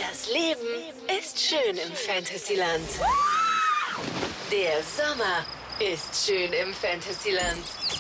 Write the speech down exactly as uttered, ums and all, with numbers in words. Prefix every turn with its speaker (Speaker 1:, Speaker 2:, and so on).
Speaker 1: Das Leben ist schön im Fantasyland. Der Sommer ist schön im Fantasyland.